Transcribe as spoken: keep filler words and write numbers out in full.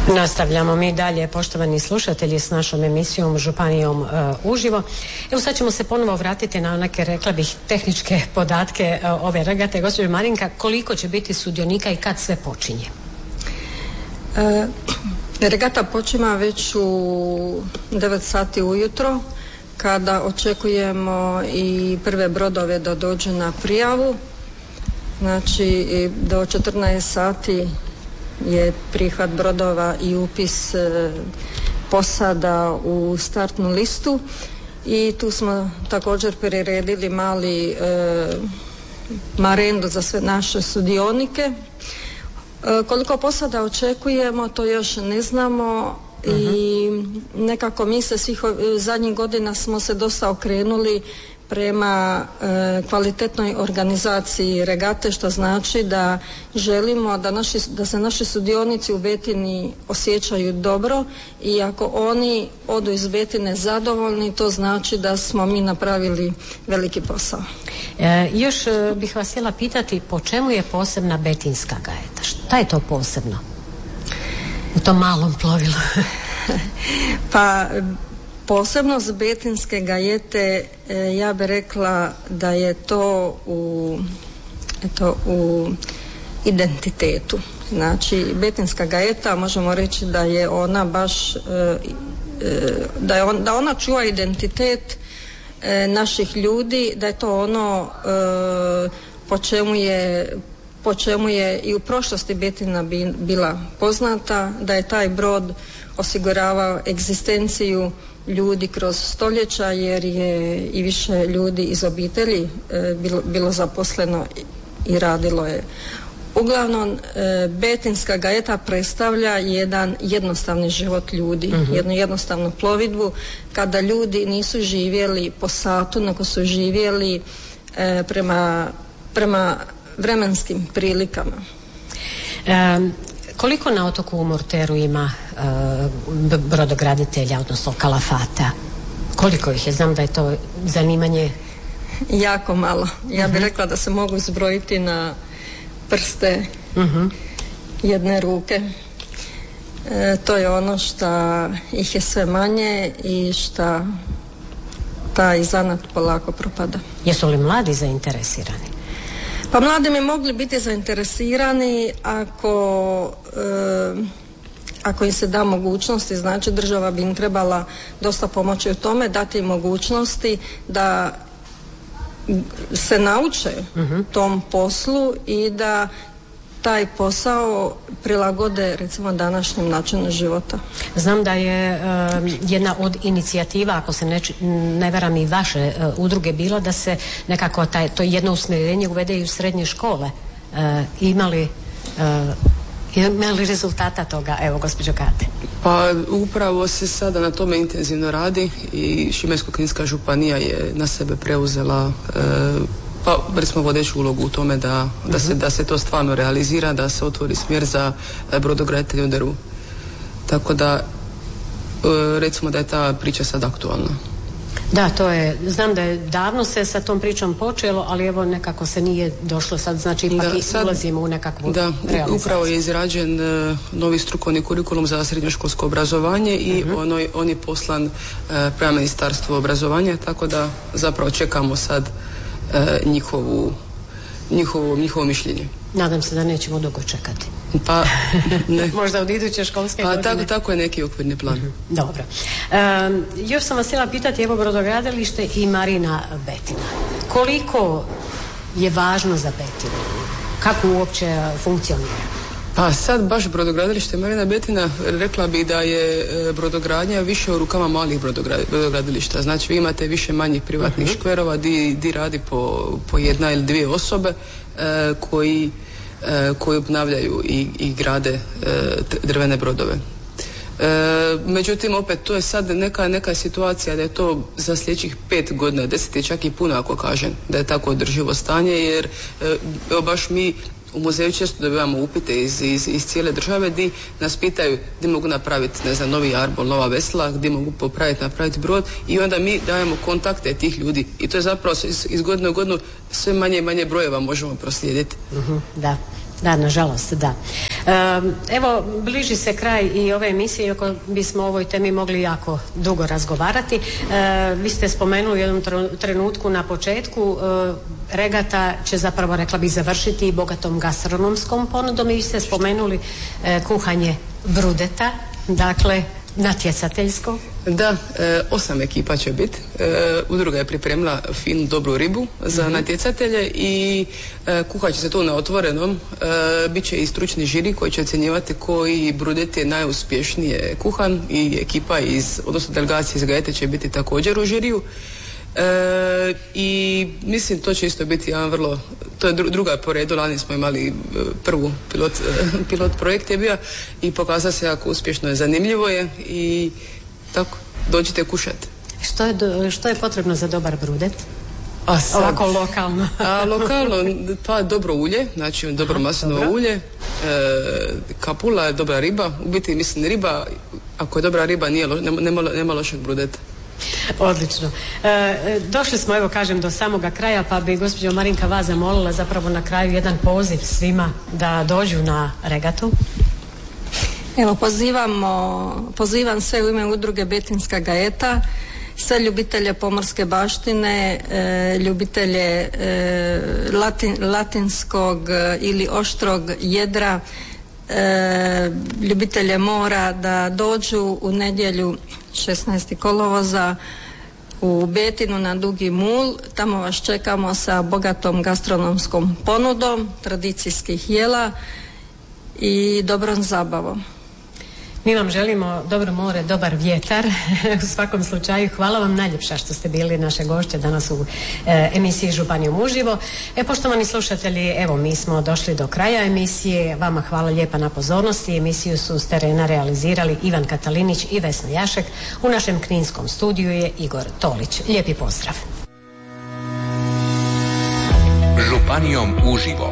Nastavljamo mi dalje, poštovani slušatelji, s našom emisijom Županijom uh, uživo. Evo sad ćemo se ponovo vratiti na neke, rekla bih, tehničke podatke uh, ove regate. Gospođo Marinka, koliko će biti sudionika i kad sve počinje? E, regata počima već u devet sati ujutro, kada očekujemo i prve brodove da dođu na prijavu. Znači do četrnaest sati je prihvat brodova i upis e, posada u startnu listu i tu smo također priredili mali e, marendu za sve naše sudionike. E, koliko posada očekujemo, to još ne znamo. Uh-huh. I nekako mi se svih zadnjih godina smo se dosta okrenuli prema e, kvalitetnoj organizaciji regate, što znači da želimo da, naši, da se naši sudionici u Betini osjećaju dobro i ako oni odu iz Betine zadovoljni, to znači da smo mi napravili veliki posao. E, još e, bih vas htjela pitati, po čemu je posebna betinska gajeta? Šta je to posebno u tom malom plovilu? Pa posebnost betinske gajete, e, ja bih rekla da je to u, eto, u identitetu. Znači, betinska gajeta, možemo reći da je ona baš, e, e, da, je on, da ona čuva identitet e, naših ljudi, da je to ono e, po čemu je po čemu je i u prošlosti Betina bi, bila poznata, da je taj brod osiguravao egzistenciju ljudi kroz stoljeća, jer je i više ljudi iz obitelji e, bilo, bilo zaposleno i, i radilo je. Uglavnom, e, betinska gajeta predstavlja jedan jednostavni život ljudi, uh-huh. jednu jednostavnu plovidbu, kada ljudi nisu živjeli po satu, nego su živjeli e, prema, prema vremenskim prilikama. E, koliko na otoku u Murteru ima e, brodograditelja, odnosno kalafata? Koliko ih je? Znam da je to zanimanje jako malo. Ja bih uh-huh. rekla da se mogu zbrojiti na prste uh-huh. jedne ruke. E, to je ono što ih je sve manje i što taj zanat polako propada. Jesu li mladi zainteresirani? Pa mladi bi mogli biti zainteresirani ako, e, ako im se da mogućnosti, znači država bi im trebala dosta pomoći u tome, dati im mogućnosti da se nauče uh-huh. tom poslu i da taj posao prilagode recimo današnjem načinu života. Znam da je uh, jedna od inicijativa, ako se ne, ne varam i vaše uh, udruge, bila da se nekako taj, to jedno usmjerenje uvede i u srednje škole. Uh, imali uh, imali rezultata toga, evo gospođo Kate? Pa upravo se sada na tome intenzivno radi i Šibensko-kninska županija je na sebe preuzela uh, pa recimo vodeću ulogu u tome da, da, se, da se to stvarno realizira, da se otvori smjer za brodograditelje u drvu. Tako da recimo da je ta priča sad aktualna. Da, to je, znam da je davno se sa tom pričom počelo, ali evo nekako se nije došlo sad, znači ipak i ulazimo u nekakvu da, realizaciju. Upravo je izrađen uh, novi strukovni kurikulum za srednjoškolsko obrazovanje i uh-huh. ono, on je poslan uh, prema Ministarstvu obrazovanja, tako da zapravo čekamo sad E, njihovu, njihovo, njihovo mišljenje. Nadam se da nećemo dugo čekati. Pa, ne. Možda od iduće školske pa, godine. Tako, tako je neki okvirni plan. Mm-hmm. Dobro. E, još sam vas htjela pitati, evo brodogradilište i Marina Betina. Koliko je važno za Betinu? Kako uopće funkcionira? Pa sad baš brodogradilište Marina Betina, rekla bih da je brodogradnja više u rukama malih brodogradilišta. Znači vi imate više manjih privatnih uh-huh. škverova di, di radi po, po jedna ili dvije osobe e, koji, e, koji obnavljaju i, i grade e, drvene brodove. E, međutim opet to je sad neka, neka situacija da je to za sljedećih pet godina, deset je čak i puno ako kažem da je tako održivo stanje, jer e, baš mi u muzeju često dobivamo upite iz, iz, iz cijele države di nas pitaju gdje mogu napraviti, ne znam, novi arbol, nova vesla, gdje mogu popraviti, napraviti brod i onda mi dajemo kontakte tih ljudi i to je zapravo iz, iz godine u godinu sve manje i manje brojeva možemo proslijediti. Uh-huh, da. Da, nažalost, da. E, evo, bliži se kraj i ove emisije, iako bismo o ovoj temi mogli jako dugo razgovarati. E, vi ste spomenuli u jednom trenutku na početku, e, regata će zapravo, rekla bih, završiti bogatom gastronomskom ponudom i vi ste spomenuli e, kuhanje brudeta, dakle, natjecateljsko. Da, e, osam ekipa će biti. E, udruga je pripremila finu, dobru ribu za mm-hmm. natjecatelje i e, kuhat će se tu na otvorenom. E, Biće i stručni žiri koji će ocjenjivati koji brudet je najuspješnije kuhan i ekipa iz, odnosno delegacija iz Gajete će biti također u žiriju. E, i mislim to će isto biti jedan vrlo, to je druga po redu, lani smo imali prvu pilot, pilot projekt je bio i pokazao se jako uspješno, je zanimljivo je i tako, dođite kušati. Što je, do, što je potrebno za dobar brudet? A sad, ovako lokalno. A lokalno, pa dobro ulje, znači dobro Aha, maslinovo dobro. ulje, e, kapula je dobra riba, u biti mislim riba, ako je dobra riba nije lo, nema, nema, nema lošeg brudeta. Odlično. E, došli smo, evo kažem, do samoga kraja, pa bi gospođo Marinka vas zamolila zapravo na kraju jedan poziv svima da dođu na regatu. Evo, pozivamo, pozivam sve u ime udruge Betinska Gajeta, sve ljubitelje pomorske baštine, e, ljubitelje e, latin, latinskog ili oštrog jedra, e, ljubitelje mora da dođu u nedjelju šesnaestog kolovoza u Betinu na Dugi Mul. Tamo vas čekamo sa bogatom gastronomskom ponudom tradicijskih jela i dobrom zabavom. Mi vam želimo dobro more, dobar vjetar. U svakom slučaju hvala vam najljepša što ste bili naše gošće danas u e, emisiji Županijom uživo. E, poštovani slušatelji, evo mi smo došli do kraja emisije. Vama hvala lijepa na pozornosti. Emisiju su s terena realizirali Ivan Katalinić i Vesna Jašek. U našem kninskom studiju je Igor Tolić. Lijepi pozdrav. Županijom uživo.